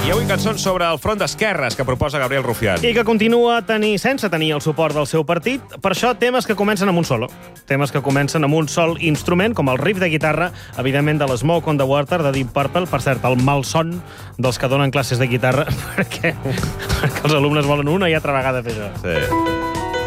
I avui cançons sobre el front d'esquerres que proposa Gabriel Rufián. I que continua sense tenir el suport del seu partit. Per això, temes que comencen amb un solo. Temes que comencen amb un sol instrument, com el riff de guitarra, evidentment de l'Smoke on the Water, de Deep Purple. Per cert, el malson dels que donen classes de guitarra, perquè els alumnes volen una i altra vegada fer això. Sí.